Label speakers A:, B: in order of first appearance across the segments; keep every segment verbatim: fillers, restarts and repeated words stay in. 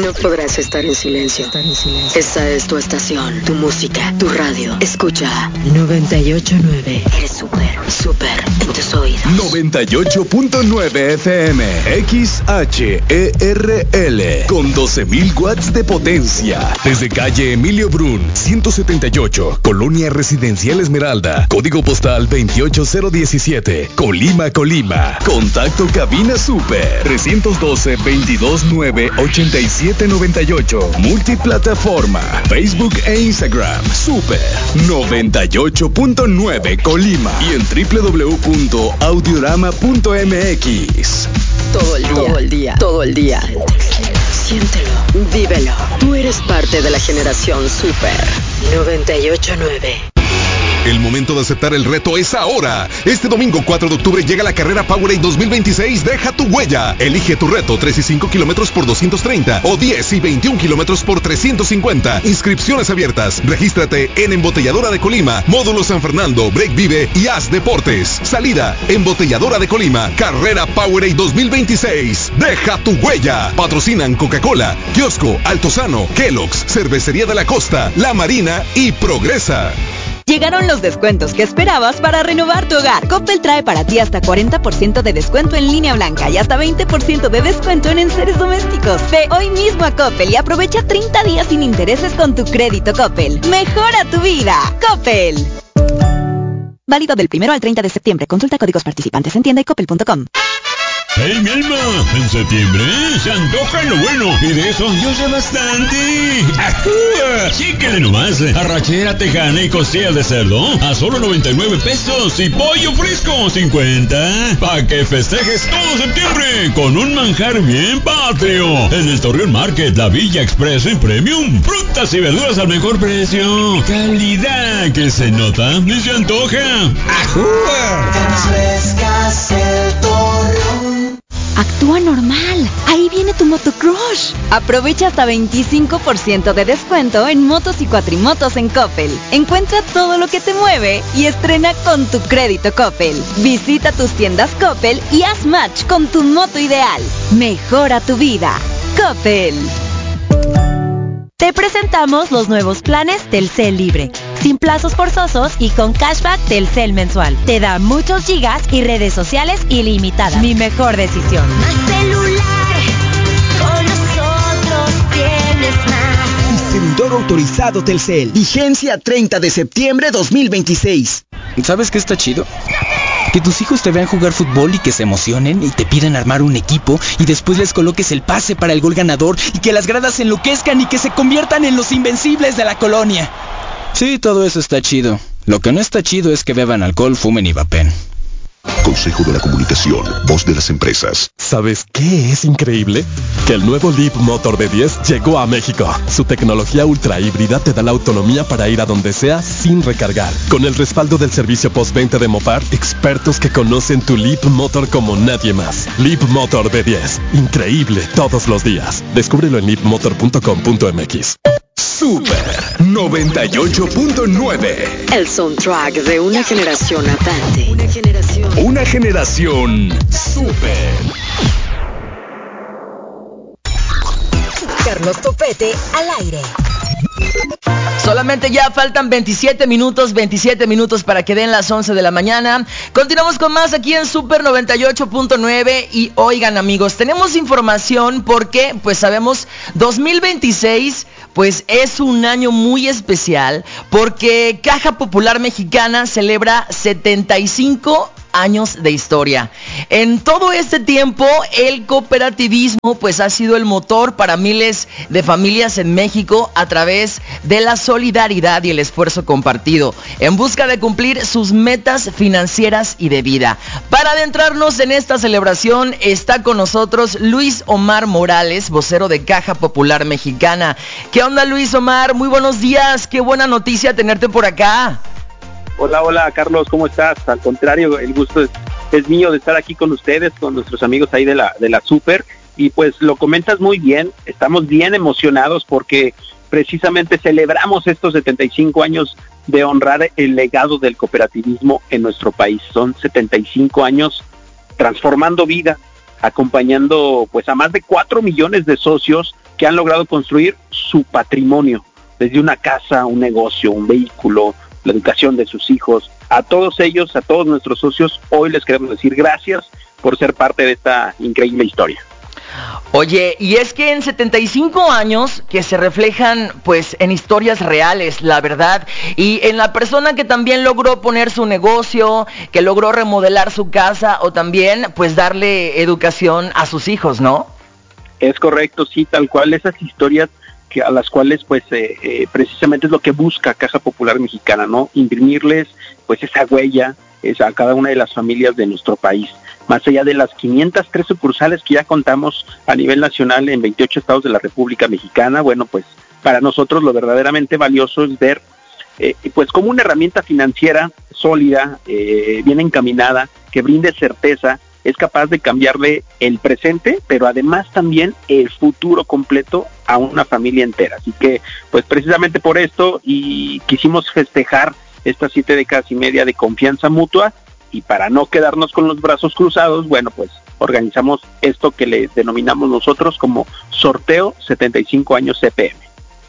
A: No podrás estar en silencio. Estar en silencio. Esta es tu estación, tu música, tu radio. Escucha noventa y ocho punto nueve. Eres súper, súper en tus oídos.
B: noventa y ocho punto nueve F M, X H E R L, con doce mil watts de potencia. Desde calle Emilio Brun, ciento setenta y ocho, Colonia Residencial Esmeralda, código postal veintiocho cero diecisiete, Colima, Colima. Contacto cabina super, trescientos doce, veintidós nueve, ochenta y siete noventa y ocho. Multiplataforma, Facebook e Instagram, super noventa y ocho punto nueve Colima. Y en doble u doble u doble u punto audiorama punto m x.
A: Todo el día, todo el día, todo el día. Siéntelo, vívelo. Tú eres parte de la generación Super noventa y ocho punto nueve.
C: El momento de aceptar el reto es ahora. Este domingo cuatro de octubre llega la carrera Powerade dos mil veintiséis. Deja tu huella. Elige tu reto: tres y cinco kilómetros por doscientos treinta o diez y veintiún kilómetros por trescientos cincuenta. Inscripciones abiertas. Regístrate en Embotelladora de Colima, Módulo San Fernando, Break Vive y Haz Deportes. Salida: Embotelladora de Colima. Carrera Powerade dos mil veintiséis. Deja tu huella. Patrocinan Coca-Cola, Kiosco, Altozano, Kellogg's, Cervecería de la Costa, La Marina y Progresa.
D: Llegaron los descuentos que esperabas para renovar tu hogar. Coppel trae para ti hasta cuarenta por ciento de descuento en línea blanca y hasta veinte por ciento de descuento en enseres domésticos. Ve hoy mismo a Coppel y aprovecha treinta días sin intereses con tu crédito Coppel. Mejora tu vida. Coppel. Válido del primero al treinta de septiembre. Consulta códigos participantes en tienda y coppel punto com.
E: ¡Hey, mi alma! En septiembre se antoja lo bueno y de eso yo sé bastante. ¡Ajúa! Chíquele nomás. Arrachera tejana y costillas de cerdo a solo noventa y nueve pesos y pollo fresco cincuenta. Pa' que festejes todo septiembre con un manjar bien patrio. En el Torreón Market, la Villa Expreso y Premium. Frutas y verduras al mejor precio. Calidad que se nota y se antoja. ¡Ajúa!
F: Refrescas el Torreón.
D: Actúa normal. Ahí viene tu motocrush. Aprovecha hasta veinticinco por ciento de descuento en motos y cuatrimotos en Coppel. Encuentra todo lo que te mueve y estrena con tu crédito Coppel. Visita tus tiendas Coppel y haz match con tu moto ideal. Mejora tu vida. Coppel. Te presentamos los nuevos planes Telcel Libre, sin plazos forzosos y con cashback Telcel mensual. Te da muchos gigas y redes sociales ilimitadas. Mi mejor decisión.
F: Más celular, con nosotros tienes más.
G: Distribuidor autorizado Telcel. Vigencia treinta de septiembre dos mil veintiséis.
H: ¿Sabes qué está chido? Que tus hijos te vean jugar fútbol y que se emocionen y te pidan armar un equipo y después les coloques el pase para el gol ganador y que las gradas se enloquezcan y que se conviertan en los invencibles de la colonia. Sí, todo eso está chido. Lo que no está chido es que beban alcohol, fumen y vapen.
I: Consejo de la Comunicación, voz de las empresas.
J: ¿Sabes qué es increíble? Que el nuevo Leap Motor B diez llegó a México. Su tecnología ultra híbrida te da la autonomía para ir a donde sea sin recargar. Con el respaldo del servicio postventa de Mopar, expertos que conocen tu Leap Motor como nadie más. Leap Motor B diez. Increíble todos los días. Descúbrelo en leap motor punto com punto m x.
B: Super noventa y ocho punto nueve.
A: El soundtrack de una generación aparte. Una generación.
B: Una generación super.
K: Carlos Topete al aire.
L: Solamente ya faltan veintisiete minutos, veintisiete minutos para que den las once de la mañana. Continuamos con más aquí en Super noventa y ocho punto nueve. Y oigan, amigos, tenemos información porque, pues sabemos, dos mil veintiséis, pues es un año muy especial porque Caja Popular Mexicana celebra setenta y cinco años de historia. En todo este tiempo, el cooperativismo pues ha sido el motor para miles de familias en México a través de la solidaridad y el esfuerzo compartido en busca de cumplir sus metas financieras y de vida. Para adentrarnos en esta celebración está con nosotros Luis Omar Morales, vocero de Caja Popular Mexicana. ¿Qué onda, Luis Omar? Muy buenos días, qué buena noticia tenerte por acá.
M: Hola, hola, Carlos, ¿cómo estás? Al contrario, el gusto es, es mío de estar aquí con ustedes, con nuestros amigos ahí de la, de la Super, y pues lo comentas muy bien, estamos bien emocionados porque precisamente celebramos estos setenta y cinco años de honrar el legado del cooperativismo en nuestro país. Son setenta y cinco años transformando vida, acompañando pues a más de cuatro millones de socios que han logrado construir su patrimonio, desde una casa, un negocio, un vehículo, la educación de sus hijos. A todos ellos, a todos nuestros socios, hoy les queremos decir gracias por ser parte de esta increíble historia.
L: Oye, y es que en setenta y cinco años que se reflejan pues en historias reales, la verdad, y en la persona que también logró poner su negocio, que logró remodelar su casa o también pues darle educación a sus hijos, ¿no?
M: Es correcto, sí, tal cual, esas historias que a las cuales pues eh, eh, precisamente es lo que busca Caja Popular Mexicana, ¿no? Imprimirles pues esa huella esa, a cada una de las familias de nuestro país. Más allá de las quinientas tres sucursales que ya contamos a nivel nacional en veintiocho estados de la República Mexicana, bueno, pues para nosotros lo verdaderamente valioso es ver, eh, pues como una herramienta financiera sólida, eh, bien encaminada, que brinde certeza, es capaz de cambiarle el presente, pero además también el futuro completo a una familia entera. Así que, pues precisamente por esto, y quisimos festejar estas siete décadas y media de confianza mutua, y para no quedarnos con los brazos cruzados, bueno, pues organizamos esto que le denominamos nosotros como Sorteo setenta y cinco años C P M.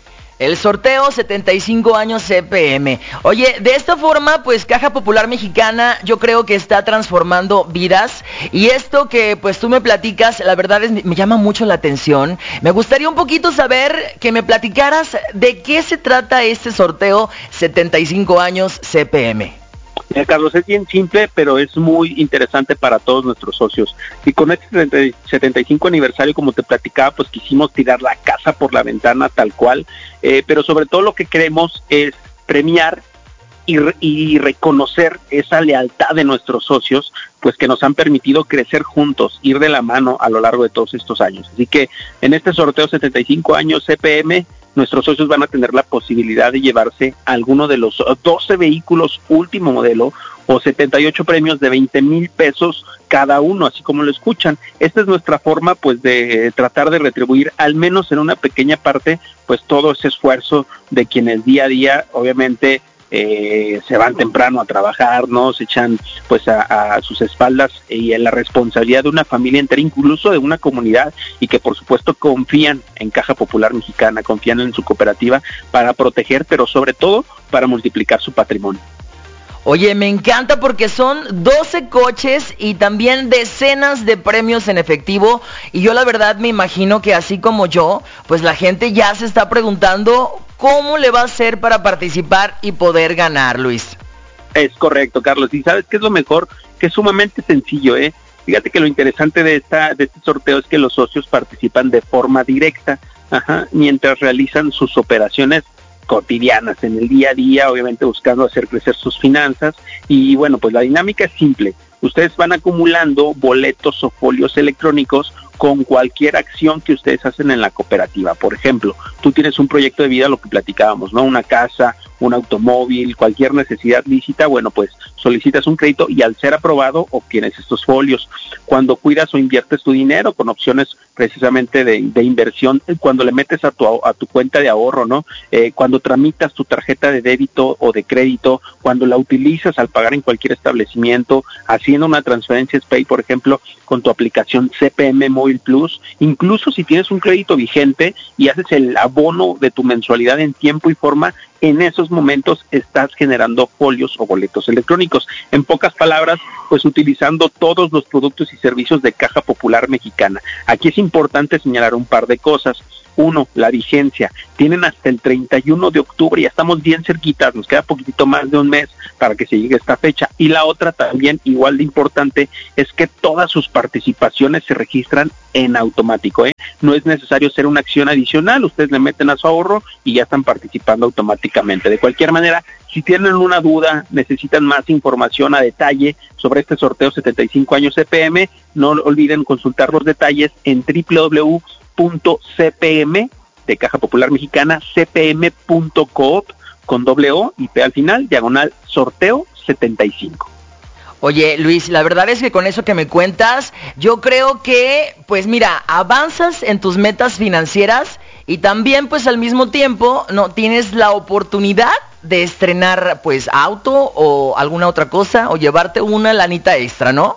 L: El sorteo setenta y cinco años C P M. Oye, de esta forma, pues Caja Popular Mexicana yo creo que está transformando vidas. Y esto que pues tú me platicas, la verdad es, me llama mucho la atención. Me gustaría un poquito saber que me platicaras de qué se trata este sorteo setenta y cinco años C P M.
M: Mira, Carlos, es bien simple, pero es muy interesante para todos nuestros socios. Y con este setenta y cinco aniversario, como te platicaba, pues quisimos tirar la casa por la ventana tal cual, eh, pero sobre todo lo que queremos es premiar y, y reconocer esa lealtad de nuestros socios, pues que nos han permitido crecer juntos, ir de la mano a lo largo de todos estos años. Así que en este sorteo setenta y cinco años C P M, nuestros socios van a tener la posibilidad de llevarse alguno de los doce vehículos último modelo o setenta y ocho premios de veinte mil pesos cada uno, así como lo escuchan. Esta es nuestra forma pues de tratar de retribuir al menos en una pequeña parte pues todo ese esfuerzo de quienes día a día obviamente Eh, se van temprano a trabajar, ¿no? Se echan pues a, a sus espaldas y en la responsabilidad de una familia entera, incluso de una comunidad, y que por supuesto confían en Caja Popular Mexicana, confían en su cooperativa para proteger, pero sobre todo para multiplicar su patrimonio.
L: Oye, me encanta porque son doce coches y también decenas de premios en efectivo, y yo la verdad me imagino que así como yo, pues la gente ya se está preguntando cómo le va a hacer para participar y poder ganar, Luis.
M: Es correcto, Carlos, y ¿sabes qué es lo mejor? Que es sumamente sencillo, ¿eh? Fíjate que lo interesante de esta de este sorteo es que los socios participan de forma directa, ajá, mientras realizan sus operaciones cotidianas en el día a día, obviamente buscando hacer crecer sus finanzas. Y bueno, pues la dinámica es simple. Ustedes van acumulando boletos o folios electrónicos con cualquier acción que ustedes hacen en la cooperativa. Por ejemplo, tú tienes un proyecto de vida, lo que platicábamos, ¿no? Una casa, un automóvil, cualquier necesidad lícita, bueno, pues solicitas un crédito y al ser aprobado obtienes estos folios. Cuando cuidas o inviertes tu dinero con opciones precisamente de, de inversión, cuando le metes a tu, a tu cuenta de ahorro, ¿no? Eh, cuando tramitas tu tarjeta de débito o de crédito, cuando la utilizas al pagar en cualquier establecimiento, haciendo una transferencia SPAY, por ejemplo, con tu aplicación C P M Móvil Plus, incluso si tienes un crédito vigente y haces el abono de tu mensualidad en tiempo y forma, en esos momentos estás generando folios o boletos electrónicos. En pocas palabras, pues utilizando todos los productos y servicios de Caja Popular Mexicana. Aquí es importante señalar un par de cosas. Uno, la vigencia. Tienen hasta el treinta y uno de octubre, ya estamos bien cerquitas, nos queda poquitito más de un mes para que se llegue esta fecha. Y la otra también, igual de importante, es que todas sus participaciones se registran en automático, ¿eh? No es necesario hacer una acción adicional, ustedes le meten a su ahorro y ya están participando automáticamente. De cualquier manera, si tienen una duda, necesitan más información a detalle sobre este sorteo setenta y cinco años C P M, no olviden consultar los detalles en doble u doble u doble u punto c p m de Caja Popular Mexicana, c p m punto coop con doble O y P al final, diagonal sorteo setenta y cinco.
L: Oye, Luis, la verdad es que con eso que me cuentas, yo creo que, pues mira, avanzas en tus metas financieras y también, pues al mismo tiempo, no tienes la oportunidad de estrenar, pues, auto o alguna otra cosa o llevarte una lanita extra, ¿no?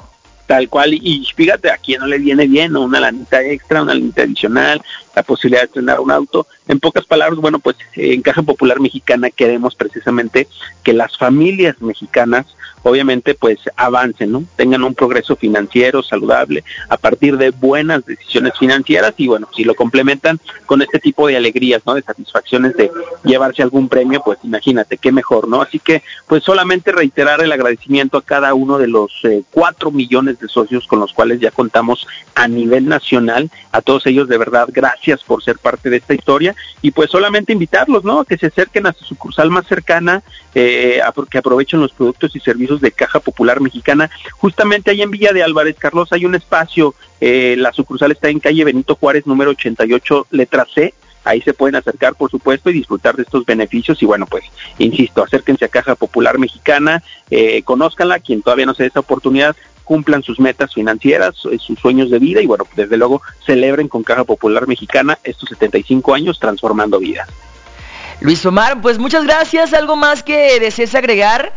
M: Tal cual, y fíjate, a quién no le viene bien, ¿no? Una lanita extra, una lanita adicional, la posibilidad de estrenar un auto. En pocas palabras, bueno, pues en Caja Popular Mexicana queremos precisamente que las familias mexicanas, obviamente, pues avancen, ¿no? Tengan un progreso financiero saludable a partir de buenas decisiones financieras y, bueno, si lo complementan con este tipo de alegrías, ¿no? De satisfacciones de llevarse algún premio, pues imagínate, qué mejor, ¿no? Así que, pues solamente reiterar el agradecimiento a cada uno de los eh, cuatro millones de socios con los cuales ya contamos a nivel nacional. A todos ellos, de verdad, gracias por ser parte de esta historia y pues solamente invitarlos, ¿no? A que se acerquen a su sucursal más cercana, eh, a que aprovechen los productos y servicios de Caja Popular Mexicana. Justamente ahí en Villa de Álvarez, Carlos, hay un espacio, eh, la sucursal está en calle Benito Juárez, número ochenta y ocho, letra C. Ahí se pueden acercar, por supuesto, y disfrutar de estos beneficios. Y bueno, pues, insisto, acérquense a Caja Popular Mexicana, eh, conózcanla, quien todavía no se dé esa oportunidad, cumplan sus metas financieras, sus sueños de vida y bueno, desde luego celebren con Caja Popular Mexicana estos setenta y cinco años transformando vidas.
L: Luis Omar, pues muchas gracias. ¿Algo más que desees agregar?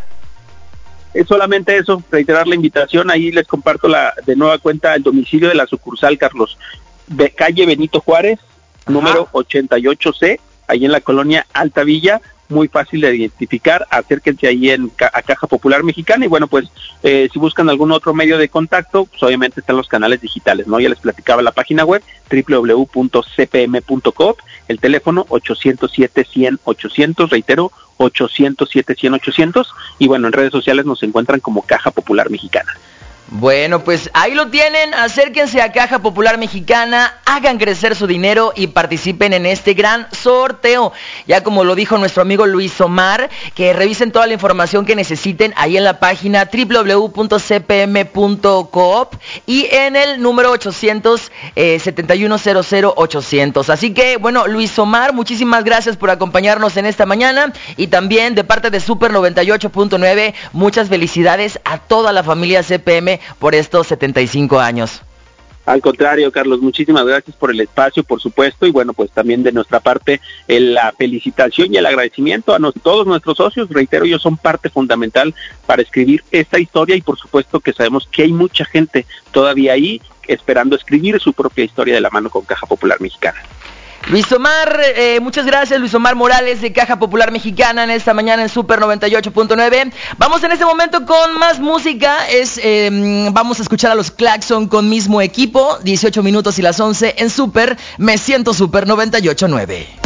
M: Es solamente eso, reiterar la invitación. Ahí les comparto la de nueva cuenta el domicilio de la sucursal, Carlos, de calle Benito Juárez, Ajá. número ochenta y ocho C, ahí en la colonia Alta Villa. Muy fácil de identificar, acérquense ahí en a Caja Popular Mexicana y bueno, pues eh, si buscan algún otro medio de contacto, pues obviamente están los canales digitales, ¿no? Ya les platicaba la página web doble u doble u doble u punto c p m punto coop, el teléfono ocho cero siete, cien, ochocientos, reitero, ocho cero siete, cien, ochocientos y bueno, en redes sociales nos encuentran como Caja Popular Mexicana.
L: Bueno, pues ahí lo tienen, acérquense a Caja Popular Mexicana, hagan crecer su dinero y participen en este gran sorteo. Ya como lo dijo nuestro amigo Luis Omar, que revisen toda la información que necesiten ahí en la página doble u doble u doble u punto c p m punto coop y en el número ochocientos setenta y uno cero cero ochocientos. Así que, bueno, Luis Omar, muchísimas gracias por acompañarnos en esta mañana y también de parte de Super noventa y ocho punto nueve, muchas felicidades a toda la familia C P M por estos setenta y cinco años.
M: Al contrario, Carlos, muchísimas gracias por el espacio, por supuesto, y bueno, pues también de nuestra parte el, la felicitación y el agradecimiento a nos, todos nuestros socios. Reitero, ellos son parte fundamental para escribir esta historia y por supuesto que sabemos que hay mucha gente todavía ahí esperando escribir su propia historia de la mano con Caja Popular Mexicana.
L: Luis Omar, eh, muchas gracias, Luis Omar Morales de Caja Popular Mexicana en esta mañana en Super noventa y ocho punto nueve. Vamos en este momento con más música, es eh, vamos a escuchar a los Claxon con Mismo Equipo, dieciocho minutos y las once en Super, me siento Super noventa y ocho punto nueve.